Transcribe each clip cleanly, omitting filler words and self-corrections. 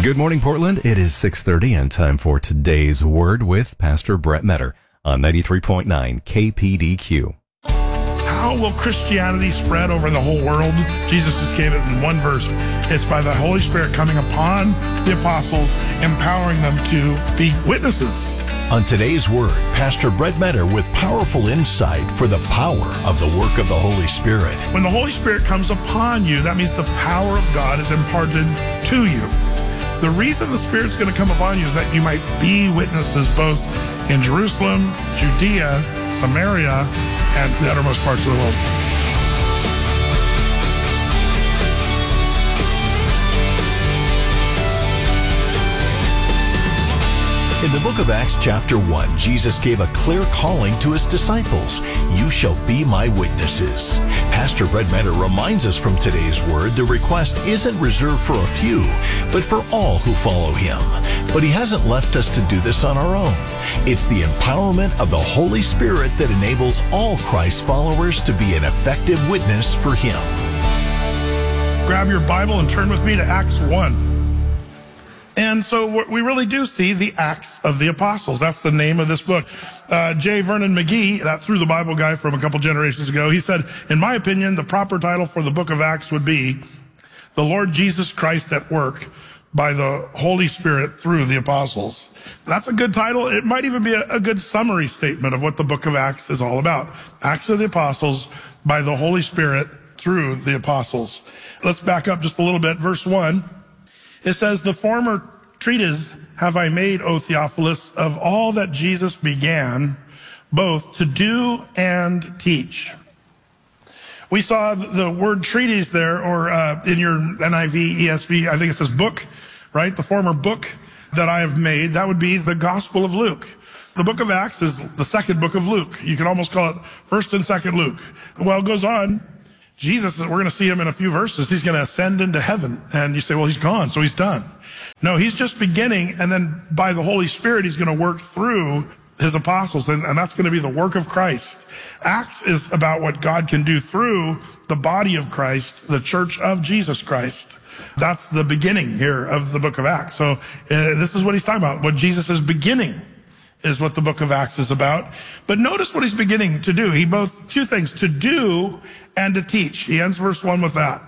Good morning, Portland. It is 6:30 and time for today's Word with Pastor Brett Metter on 93.9 KPDQ. How will Christianity spread over the whole world? Jesus just gave it in one verse. It's by the Holy Spirit coming upon the apostles, empowering them to be witnesses. On today's Word, Pastor Brett Metter with powerful insight for the power of the work of the Holy Spirit. When the Holy Spirit comes upon you, that means the power of God is imparted to you. The reason the Spirit's going to come upon you is that you might be witnesses both in Jerusalem, Judea, Samaria, and the uttermost parts of the world. In the book of Acts chapter 1, Jesus gave a clear calling to his disciples. You shall be my witnesses. Pastor Brett Metter reminds us from today's Word the request isn't reserved for a few, but for all who follow him. But he hasn't left us to do this on our own. It's the empowerment of the Holy Spirit that enables all Christ followers to be an effective witness for him. Grab your Bible and turn with me to Acts 1. And so we really do see the Acts of the Apostles. That's the name of this book. J. Vernon McGee, that Through the Bible guy from a couple generations ago, he said, in my opinion, the proper title for the book of Acts would be The Lord Jesus Christ at Work by the Holy Spirit through the Apostles. That's a good title. It might even be a good summary statement of what the book of Acts is all about. Acts of the Apostles by the Holy Spirit through the Apostles. Let's back up just a little bit. Verse 1. It says, the former treatise have I made, O Theophilus, of all that Jesus began, both to do and teach. We saw the word treatise there, or in your NIV, ESV, I think it says book, right? The former book that I have made, that would be the Gospel of Luke. The book of Acts is the second book of Luke. You can almost call it first and second Luke. Well, it goes on. Jesus, we're going to see him in a few verses. He's going to ascend into heaven. And you say, well, he's gone, so he's done. No, he's just beginning. And then by the Holy Spirit, he's going to work through his apostles. And that's going to be the work of Christ. Acts is about what God can do through the body of Christ, the church of Jesus Christ. That's the beginning here of the book of Acts. So this is what he's talking about. What Jesus is beginning is what the book of Acts is about. But notice what he's beginning to do. He both, two things, to do and to teach. He ends verse 1 with that.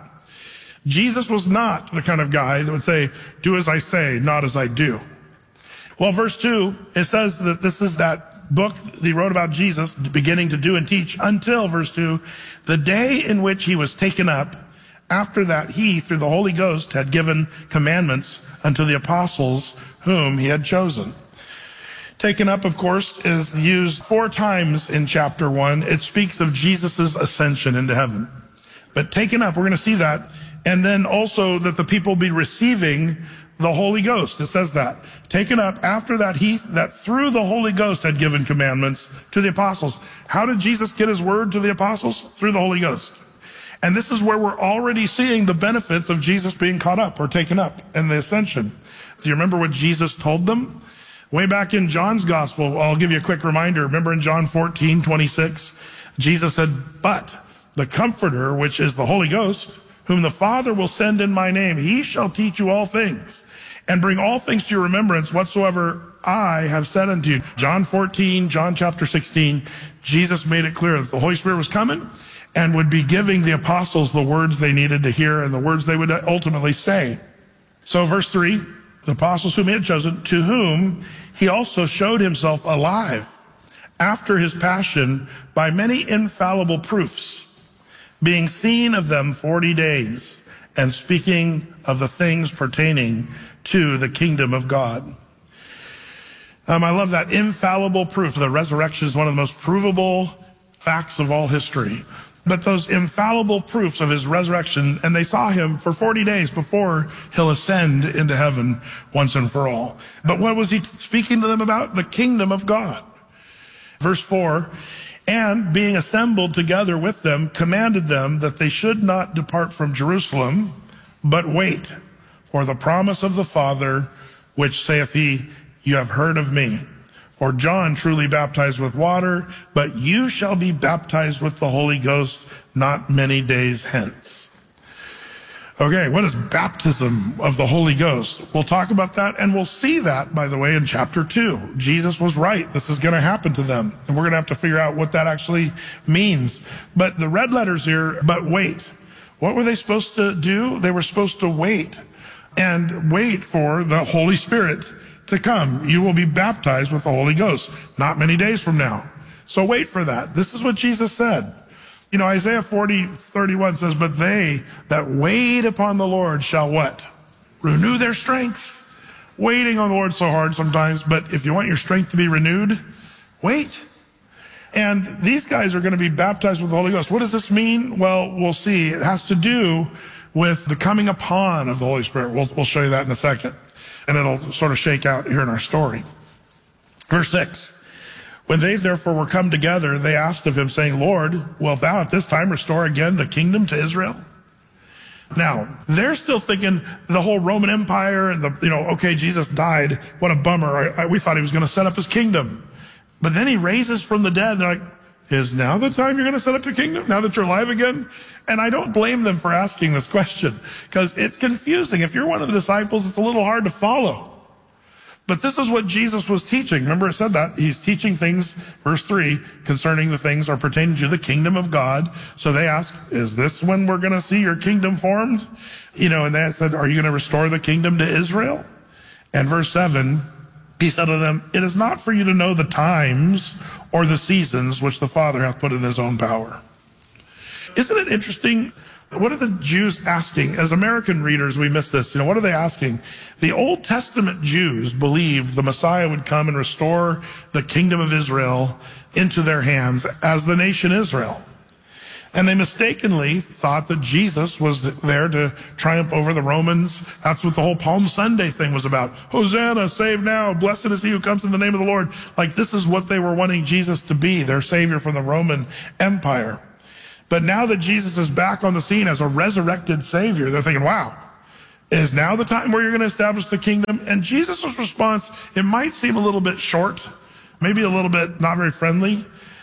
Jesus was not the kind of guy that would say, do as I say, not as I do. Well, verse 2, it says that this is that book that he wrote about Jesus beginning to do and teach until, verse 2, the day in which he was taken up. After that, he, through the Holy Ghost, had given commandments unto the apostles whom he had chosen. Taken up, of course, is used 4 times in chapter 1. It speaks of Jesus' ascension into heaven. But taken up, we're going to see that. And then also that the people be receiving the Holy Ghost. It says that. Taken up, after that, he that through the Holy Ghost had given commandments to the apostles. How did Jesus get his word to the apostles? Through the Holy Ghost. And this is where we're already seeing the benefits of Jesus being caught up or taken up in the ascension. Do you remember what Jesus told them? Way back in John's gospel, I'll give you a quick reminder. Remember in John 14:26, Jesus said, but the Comforter, which is the Holy Ghost, whom the Father will send in my name, he shall teach you all things and bring all things to your remembrance whatsoever I have said unto you. John 14, John chapter 16, Jesus made it clear that the Holy Spirit was coming and would be giving the apostles the words they needed to hear and the words they would ultimately say. So verse 3, the apostles whom he had chosen, to whom he also showed himself alive after his passion by many infallible proofs, being seen of them 40 days, and speaking of the things pertaining to the kingdom of God. I love that infallible proof. The resurrection is one of the most provable facts of all history. But those infallible proofs of his resurrection, and they saw him for 40 days before he'll ascend into heaven once and for all. But what was he speaking to them about? The kingdom of God. Verse 4, and being assembled together with them, commanded them that they should not depart from Jerusalem, but wait for the promise of the Father, which saith he, you have heard of me. For John truly baptized with water, but you shall be baptized with the Holy Ghost not many days hence. Okay, what is baptism of the Holy Ghost? We'll talk about that, and we'll see that, by the way, in chapter 2. Jesus was right. This is going to happen to them, and we're going to have to figure out what that actually means. But the red letters here, but wait. What were they supposed to do? They were supposed to wait, and wait for the Holy Spirit to come. You will be baptized with the Holy Ghost not many days from now. So wait for that. This is what Jesus said. You know, Isaiah 40:31 says, but they that wait upon the Lord shall what? Renew their strength. Waiting on the Lord so hard sometimes, but if you want your strength to be renewed, wait. And these guys are going to be baptized with the Holy Ghost. What does this mean? Well, we'll see. It has to do with the coming upon of the Holy Spirit. We'll show you that in a second. And it'll sort of shake out here in our story. Verse 6. When they therefore were come together, they asked of him, saying, Lord, wilt thou at this time restore again the kingdom to Israel? Now, they're still thinking the whole Roman Empire and okay, Jesus died. What a bummer. We thought he was going to set up his kingdom. But then he raises from the dead. They're like, is now the time you're going to set up your kingdom? Now that you're alive again? And I don't blame them for asking this question because it's confusing. If you're one of the disciples, it's a little hard to follow. But this is what Jesus was teaching. Remember it said that. He's teaching things, verse 3, concerning the things are pertaining to the kingdom of God. So they asked, is this when we're going to see your kingdom formed? And they said, are you going to restore the kingdom to Israel? And verse 7, he said to them, it is not for you to know the times or the seasons which the Father hath put in his own power. Isn't it interesting? What are the Jews asking? As American readers, we miss this. What are they asking? The Old Testament Jews believed the Messiah would come and restore the kingdom of Israel into their hands as the nation Israel. And they mistakenly thought that Jesus was there to triumph over the Romans. That's what the whole Palm Sunday thing was about. Hosanna, save now, blessed is he who comes in the name of the Lord. Like this is what they were wanting Jesus to be, their savior from the Roman Empire. But now that Jesus is back on the scene as a resurrected savior, they're thinking, wow, is now the time where you're going to establish the kingdom? And Jesus' response, it might seem a little bit short, maybe a little bit not very friendly.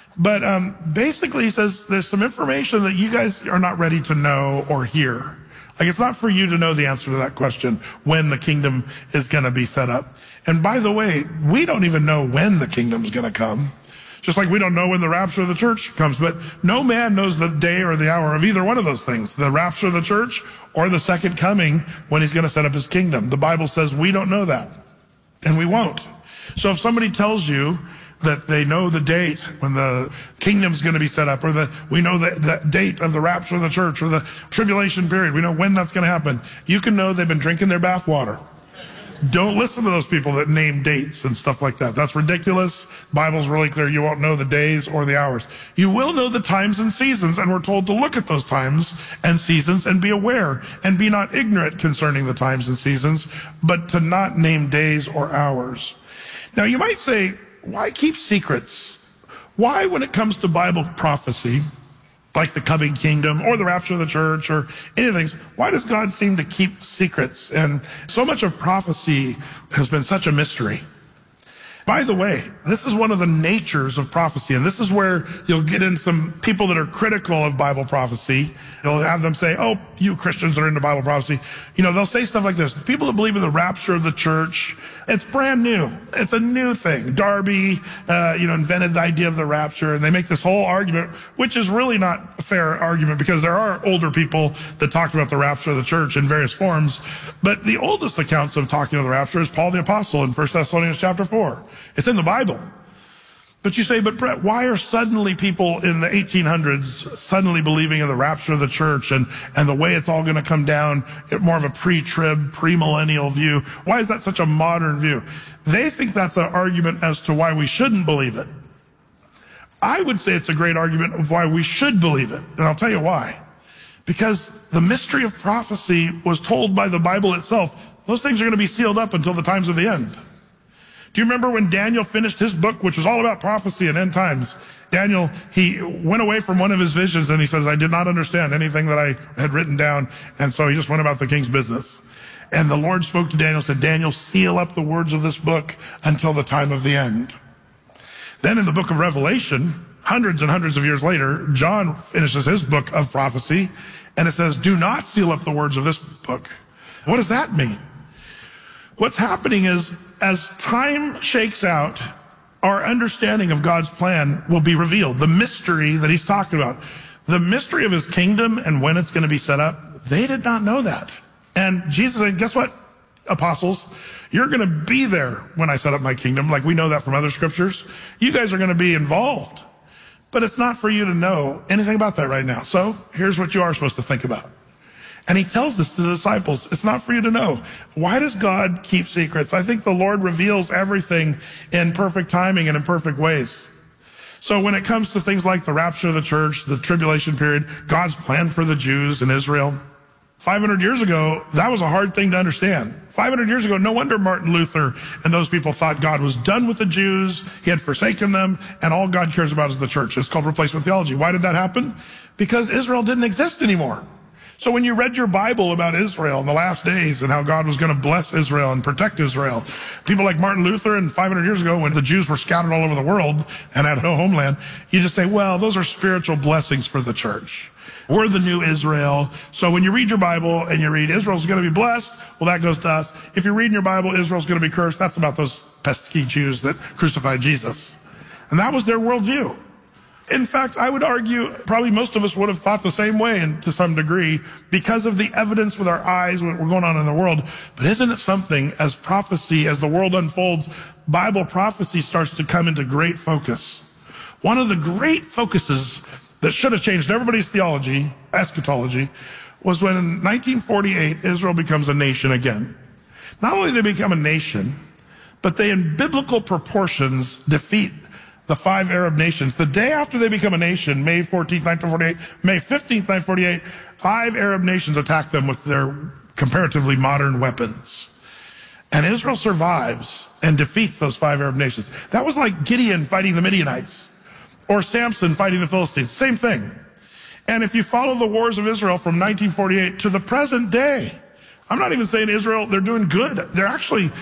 But basically he says there's some information that you guys are not ready to know or hear. Like it's not for you to know the answer to that question, when the kingdom is going to be set up. And by the way, we don't even know when the kingdom is going to come. Just like we don't know when the rapture of the church comes, but no man knows the day or the hour of either one of those things, the rapture of the church or the second coming when he's going to set up his kingdom. The Bible says we don't know that, and we won't. So if somebody tells you that they know the date when the kingdom's going to be set up, or that we know the date of the rapture of the church or the tribulation period, we know when that's going to happen, you can know they've been drinking their bathwater. Don't listen to those people that name dates and stuff like that. That's ridiculous. Bible's really clear. You won't know the days or the hours. You will know the times and seasons, and we're told to look at those times and seasons and be aware and be not ignorant concerning the times and seasons, but to not name days or hours. Now you might say, why keep secrets? Why, when it comes to Bible prophecy, like the coming kingdom or the rapture of the church or anything, why does God seem to keep secrets? And so much of prophecy has been such a mystery. By the way, this is one of the natures of prophecy, and this is where you'll get in some people that are critical of Bible prophecy. You'll have them say, oh, you Christians are into Bible prophecy. They'll say stuff like this. People that believe in the rapture of the church, it's brand new. It's a new thing. Darby, invented the idea of the rapture, and they make this whole argument, which is really not a fair argument because there are older people that talked about the rapture of the church in various forms. But the oldest accounts of talking of the rapture is Paul the Apostle in 1 Thessalonians chapter 4. It's in the Bible. But you say, but Brett, why are suddenly people in the 1800s suddenly believing in the rapture of the church and the way it's all going to come down, more of a pre-trib, pre-millennial view? Why is that such a modern view? They think that's an argument as to why we shouldn't believe it. I would say it's a great argument of why we should believe it. And I'll tell you why. Because the mystery of prophecy was told by the Bible itself. Those things are going to be sealed up until the times of the end. Do you remember when Daniel finished his book, which was all about prophecy and end times? Daniel, he went away from one of his visions and he says, I did not understand anything that I had written down. And so he just went about the king's business. And the Lord spoke to Daniel, said, Daniel, seal up the words of this book until the time of the end. Then in the book of Revelation, hundreds and hundreds of years later, John finishes his book of prophecy, and it says, do not seal up the words of this book. What does that mean? What's happening is, as time shakes out, our understanding of God's plan will be revealed. The mystery that he's talking about, the mystery of his kingdom and when it's going to be set up, they did not know that. And Jesus said, guess what, apostles? You're going to be there when I set up my kingdom. Like we know that from other scriptures. You guys are going to be involved. But it's not for you to know anything about that right now. So here's what you are supposed to think about. And he tells this to the disciples. It's not for you to know. Why does God keep secrets? I think the Lord reveals everything in perfect timing and in perfect ways. So when it comes to things like the rapture of the church, the tribulation period, God's plan for the Jews in Israel, 500 years ago, that was a hard thing to understand. 500 years ago, no wonder Martin Luther and those people thought God was done with the Jews, he had forsaken them, and all God cares about is the church. It's called replacement theology. Why did that happen? Because Israel didn't exist anymore. So when you read your Bible about Israel in the last days and how God was going to bless Israel and protect Israel, people like Martin Luther and 500 years ago when the Jews were scattered all over the world and had no homeland, you just say, well, those are spiritual blessings for the church. We're the new Israel. So when you read your Bible and you read Israel's going to be blessed, well, that goes to us. If you read in your Bible, Israel's going to be cursed, that's about those pesky Jews that crucified Jesus. And that was their worldview. In fact, I would argue probably most of us would have thought the same way and to some degree because of the evidence with our eyes, what we're going on in the world. But isn't it something as prophecy, as the world unfolds, Bible prophecy starts to come into great focus. One of the great focuses that should have changed everybody's theology, eschatology, was when in 1948, Israel becomes a nation again. Not only do they become a nation, but they in biblical proportions defeat the 5 Arab nations. The day after they become a nation, May 14th, 1948, May 15th, 1948, 5 Arab nations attack them with their comparatively modern weapons. And Israel survives and defeats those 5 Arab nations. That was like Gideon fighting the Midianites or Samson fighting the Philistines. Same thing. And if you follow the wars of Israel from 1948 to the present day, I'm not even saying Israel, they're doing good. They're actually